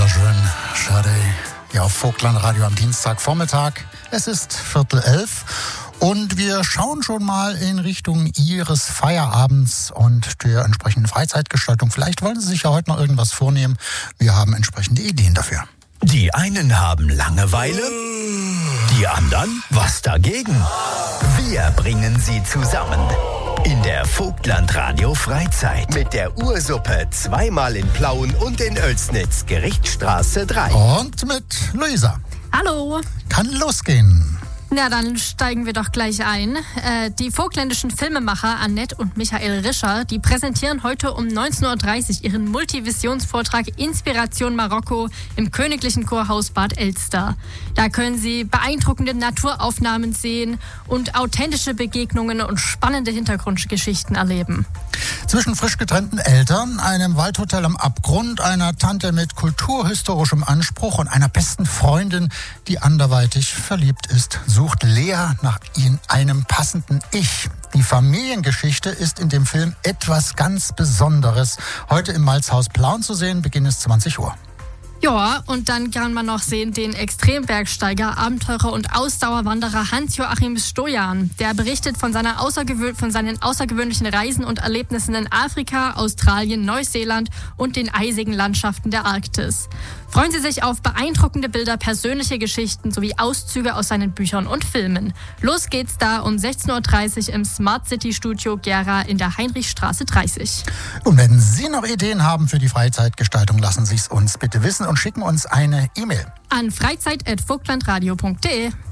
wunderschön. Schade. Ja, auf Vogtland-Radio am Dienstagvormittag. Es ist 10:45 und wir schauen schon mal in Richtung Ihres Feierabends und der entsprechenden Freizeitgestaltung. Vielleicht wollen Sie sich ja heute noch irgendwas vornehmen. Wir haben entsprechende Ideen dafür. Die einen haben Langeweile, die anderen was dagegen. Wir bringen sie zusammen in der Vogtland-Radio Freizeit mit der Ursuppe zweimal in Plauen und in Oelsnitz, Gerichtsstraße 3. Und mit Luisa. Hallo. Kann losgehen. Na, dann steigen wir doch gleich ein. Die vogtländischen Filmemacher Annette und Michael Rischer, die präsentieren heute um 19.30 Uhr ihren Multivisionsvortrag Inspiration Marokko im Königlichen Kurhaus Bad Elster. Da können Sie beeindruckende Naturaufnahmen sehen und authentische Begegnungen und spannende Hintergrundgeschichten erleben. Zwischen frisch getrennten Eltern, einem Waldhotel am Abgrund, einer Tante mit kulturhistorischem Anspruch und einer besten Freundin, die anderweitig verliebt ist, sucht Lea nach einem passenden Ich. Die Familiengeschichte ist in dem Film etwas ganz Besonderes. Heute im Malzhaus Plauen zu sehen, Beginn ist 20 Uhr. Ja, und dann kann man noch sehen den Extrembergsteiger, Abenteurer und Ausdauerwanderer Hans-Joachim Stojan. Der berichtet von seinen außergewöhnlichen Reisen und Erlebnissen in Afrika, Australien, Neuseeland und den eisigen Landschaften der Arktis. Freuen Sie sich auf beeindruckende Bilder, persönliche Geschichten sowie Auszüge aus seinen Büchern und Filmen. Los geht's da um 16.30 Uhr im Smart City Studio Gera in der Heinrichstraße 30. Und wenn Sie noch Ideen haben für die Freizeitgestaltung, lassen Sie es uns bitte wissen und schicken uns eine E-Mail An freizeit@vogtlandradio.de.